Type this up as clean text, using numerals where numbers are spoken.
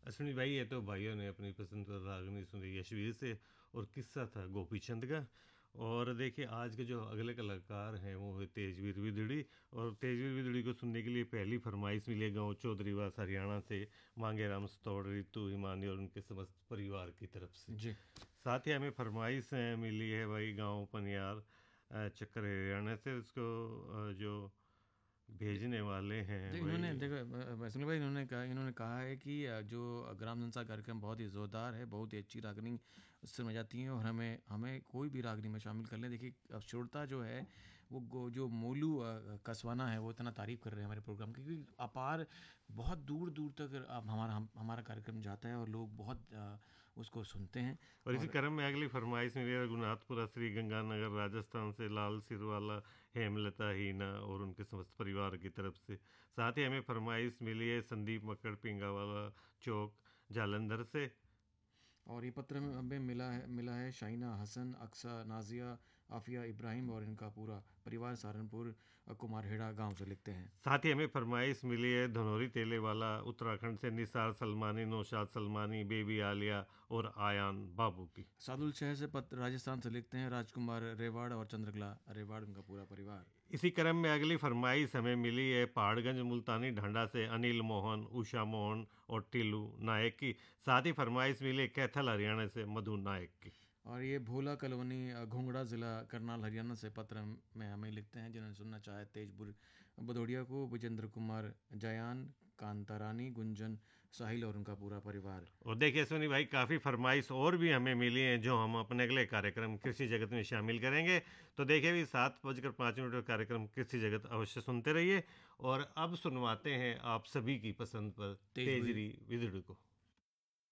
अश्विनी भाई, ये तो भाइयों ने अपनी पसंद पर रागनी सुनी यशवीर से, और किस्सा था गोपी चंद का। और देखिए आज के जो अगले कलाकार हैं वो है तेजवीर विदड़ी। और तेजवीर विदड़ी को सुनने के लिए पहली फरमाइश मिली गाँव चौधरीवास हरियाणा से मांगे राम स्तौड़, रितु हिमानी और उनके समस्त परिवार की तरफ से। जी। साथ ही हमें फरमाइश मिली है भाई गाँव पनियार चक्कर हरियाणा से। उसको जो भेजने वाले हैं देखो इन्होंने भाई। देखो वैष्णव भाई, इन्होंने कहा है कि जो ग्राम संसार कार्यक्रम बहुत ही ज़ोरदार है, बहुत ही अच्छी रागनी उससे में जाती हैं, और हमें हमें कोई भी रागनी में शामिल कर लें। देखिए अब श्रोता जो है वो जो मोलू कस्वाना है वो इतना तारीफ़ कर रहे हैं हमारे प्रोग्राम की, क्योंकि अपार बहुत दूर दूर तक अब हमारा कार्यक्रम जाता है और लोग बहुत उसको सुनते हैं। और इसी और क्रम में अगली फरमाइश मिली रघुनाथपुरा श्री गंगानगर राजस्थान से लाल सिरवाला, हेमलता, हीना और उनके समस्त परिवार की तरफ से। साथ ही हमें फरमाइश मिली है संदीप मक्कड़, पिंगावाला चौक, जालंधर से। और ये पत्र में हमें मिला है शाइना हसन, अक्सा, नाजिया, आफिया इब्राहिम और इनका पूरा परिवार सहारनपुर कुमारहेड़ा गांव से लिखते हैं। साथ ही हमें फरमाइश मिली है धनौरी तेले वाला उत्तराखंड से निसार सलमानी, नौशाद सलमानी, बेबी आलिया और आयान बाबू की। सादुल शहर से पत्र राजस्थान से लिखते हैं राजकुमार रेवाड़ और चंद्रकला रेवाड़, उनका पूरा परिवार। इसी क्रम में अगली फरमाइश हमें मिली है पहाड़गंज मुल्तानी ढांडा से अनिल मोहन, उषा मोहन और टिल्लू नायक की। साथ ही फरमाइश मिली है कैथल हरियाणा से मधु नायक की। और ये भोला कॉलोनी घोंगड़ा ज़िला करनाल हरियाणा से पत्र में हमें लिखते हैं, जिन्होंने सुनना चाहे तेजपुर भदौड़िया को, विजेंद्र कुमार, जयान, कांतारानी, गुंजन, साहिल और उनका पूरा परिवार। और देखिए सोनी भाई, काफ़ी फरमाइश और भी हमें मिली हैं जो हम अपने अगले कार्यक्रम कृषि जगत में शामिल करेंगे। तो देखिए भी 7:05 का कार्यक्रम कृषि जगत अवश्य सुनते रहिए। और अब सुनवाते हैं आप सभी की पसंद पर तेज तेजरी विदुड़ को।